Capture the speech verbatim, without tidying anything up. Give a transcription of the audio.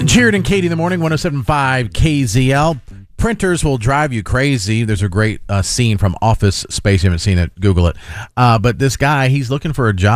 Jared and Katie in the morning, one oh seven point five K Z L. Printers will drive you crazy. There's a great uh, scene from Office Space. You haven't seen it, Google it. Uh, but this guy, he's looking for a job.